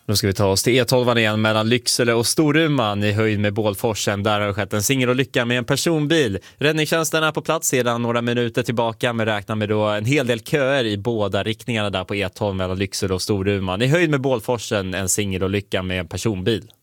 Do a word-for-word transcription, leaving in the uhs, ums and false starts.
Då ska vi ta oss till E tolv igen mellan Lycksele och Storuman i höjd med Bålforsen. Där har det skett en singelolycka med en personbil. Räddningstjänsten är på plats sedan några minuter tillbaka, men räknar med då en hel del köer i båda riktningarna där på E tolv mellan Lycksele och Storuman. I höjd med Bålforsen en singelolycka med en personbil.